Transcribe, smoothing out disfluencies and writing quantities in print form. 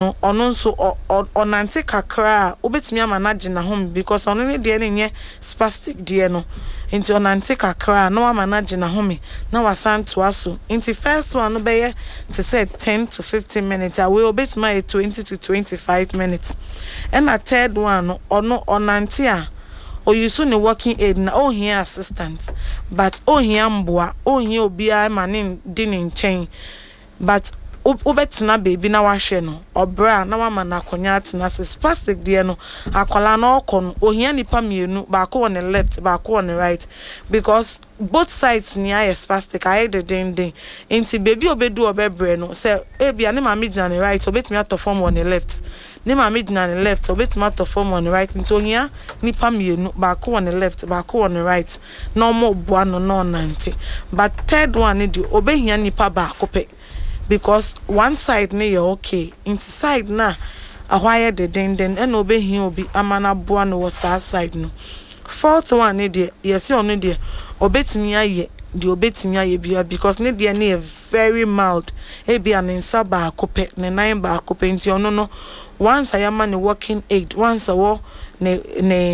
no ono nso onante kakra obetimi ama na gina home because ono ne de ne spastic de no nti onante kakra na ama na gina home na wasanto aso nti first one no be to say 10 to 15 minutes away obetimi 20 to 25 minutes and a third one ono onante a o yusu ne working aid na o here assistant but o here mboa o here obi a ma ne di ne nchen but ubetina baby na wahwe no obra na mama na akonya atena spastic de no akwala na okon ohia nipa mienu ba ko on the left ba ko on the right because both sides ni aye spastic aye de den enti baby obedu obebre no say ebia ne mama gina on the right obetimi atofom on the left ne mama gina on the left obetimi atofom on the right enti ohia nipa mienu ba ko on the left ba ko on the right no mo boa no no nante but third one ni di obehia nipa ba ko pe because one side ne you okay inside na ahwaye de den and obehin obi amana boa no was side no fourth one ne de yes you no de obetimi aye de obetimi aye bia because ne de na very mild e bia ne nsa ba akope ne nine ba akope nti ono no once I am man working aid once awo ne